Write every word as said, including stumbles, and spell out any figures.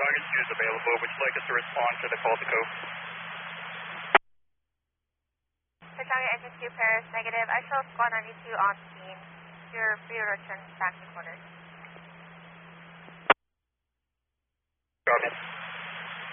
Target two is available. Would you like us to respond to the call to code? Pechanga Engine two, Paris, negative. I show Squad ninety-two on scene. You're free to return back to quarters.